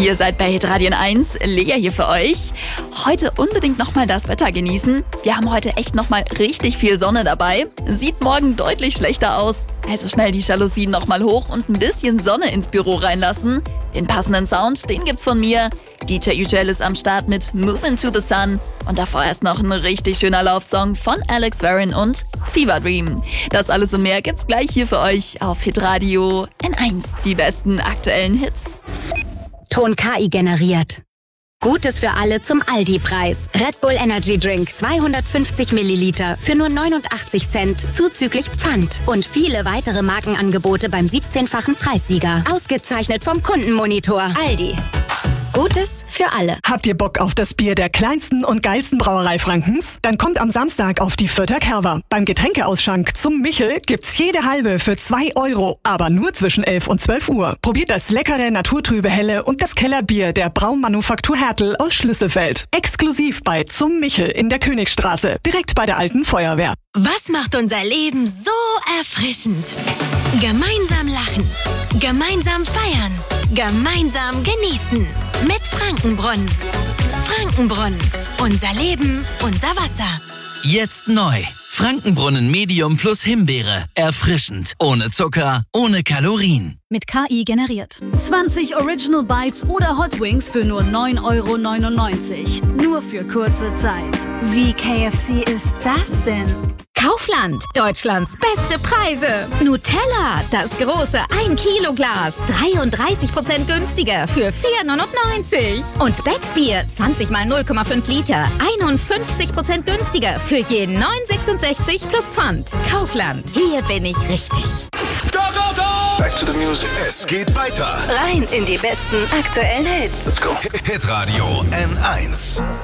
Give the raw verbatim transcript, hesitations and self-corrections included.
Ihr seid bei Hitradio eins, Lea hier für euch. Heute unbedingt nochmal das Wetter genießen. Wir haben heute echt nochmal richtig viel Sonne dabei. Sieht morgen deutlich schlechter aus. Also schnell die Jalousien nochmal hoch und ein bisschen Sonne ins Büro reinlassen. Den passenden Sound, den gibt's von mir. D J Ujel ist am Start mit Move Into the Sun. Und davor erst noch ein richtig schöner Love-Song von Alex Warren und Fever Dream. Das alles und mehr gibt's gleich hier für euch auf Hitradio eins. Die besten aktuellen Hits. Ton K I generiert. Gutes für alle zum Aldi-Preis. Red Bull Energy Drink zweihundertfünfzig Milliliter für nur neunundachtzig Cent zuzüglich Pfand. Und viele weitere Markenangebote beim siebzehnfachen Preissieger. Ausgezeichnet vom Kundenmonitor. Aldi. Gutes für alle. Habt ihr Bock auf das Bier der kleinsten und geilsten Brauerei Frankens? Dann kommt am Samstag auf die Fürther Kerwa. Beim Getränkeausschank zum Michel gibt's jede halbe für zwei Euro, aber nur zwischen elf und zwölf Uhr. Probiert das leckere naturtrübe Helle und das Kellerbier der Braumanufaktur Hertel aus Schlüsselfeld. Exklusiv bei Zum Michel in der Königstraße, direkt bei der alten Feuerwehr. Was macht unser Leben so erfrischend? Gemeinsam lachen, gemeinsam feiern, gemeinsam genießen. Mit Frankenbrunnen. Frankenbrunnen. Unser Leben, unser Wasser. Jetzt neu. Frankenbrunnen Medium plus Himbeere. Erfrischend. Ohne Zucker, ohne Kalorien. Mit K I generiert. zwanzig Original Bites oder Hot Wings für nur neun Euro neunundneunzig. Nur für kurze Zeit. Wie K F C ist das denn? Kaufland, Deutschlands beste Preise. Nutella, das große ein Kilo Glas, dreiunddreißig Prozent günstiger für vier neunundneunzig. Und Becksbier, zwanzig mal null Komma fünf Liter, einundfünfzig Prozent günstiger für jeden neun sechsundsechzig plus Pfand. Kaufland, hier bin ich richtig. Go, go, go! Back to the music. Es geht weiter. Rein in die besten aktuellen Hits. Let's go. Hitradio N eins.